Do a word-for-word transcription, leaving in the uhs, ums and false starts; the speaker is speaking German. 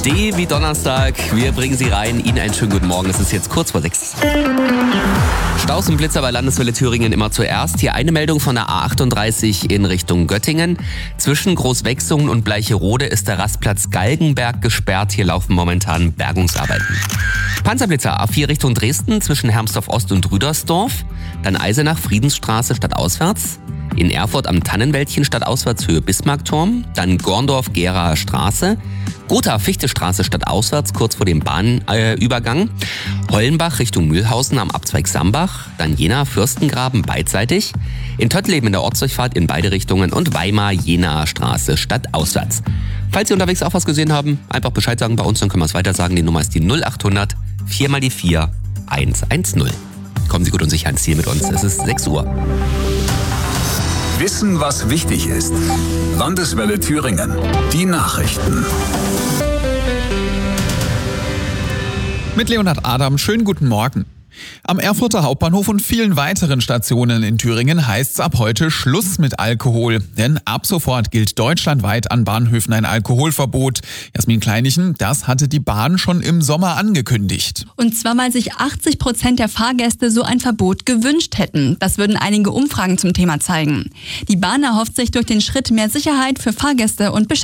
D wie Donnerstag. Wir bringen Sie rein. Ihnen einen schönen guten Morgen. Es ist jetzt kurz vor sechs. Staus und Blitzer bei Landeswelle Thüringen immer zuerst. Hier eine Meldung von der A achtunddreißig in Richtung Göttingen. Zwischen Großwechsungen und Bleicherode ist der Rastplatz Galgenberg gesperrt. Hier laufen momentan Bergungsarbeiten. Panzerblitzer A vier Richtung Dresden zwischen Hermsdorf Ost und Rüdersdorf. Dann Eisenach Friedensstraße stadtauswärts. In Erfurt am Tannenwäldchen stadtauswärts Höhe Bismarckturm. Dann Gorndorf-Geraer Straße. Gotha Fichtestraße stadtauswärts kurz vor dem Bahnübergang. Äh, Hollenbach Richtung Mühlhausen am Abzweig Sambach. Dann Jena Fürstengraben beidseitig. In Töttleben in der Ortsdurchfahrt in beide Richtungen. Und Weimar-Jenaer Straße stadtauswärts. Falls Sie unterwegs auch was gesehen haben, einfach Bescheid sagen bei uns, dann können wir es weiter sagen. Die Nummer ist die null achthundert vier mal die vier hundertzehn. Kommen Sie gut und sicher ans Ziel mit uns. Es ist sechs Uhr. Wissen, was wichtig ist. Landeswelle Thüringen. Die Nachrichten. Mit Leonhard Adam, schönen guten Morgen. Am Erfurter Hauptbahnhof und vielen weiteren Stationen in Thüringen heißt's ab heute Schluss mit Alkohol. Denn ab sofort gilt deutschlandweit an Bahnhöfen ein Alkoholverbot. Jasmin Kleinichen, das hatte die Bahn schon im Sommer angekündigt. Und zwar, weil sich achtzig Prozent der Fahrgäste so ein Verbot gewünscht hätten. Das würden einige Umfragen zum Thema zeigen. Die Bahn erhofft sich durch den Schritt mehr Sicherheit für Fahrgäste und Beschäftigte.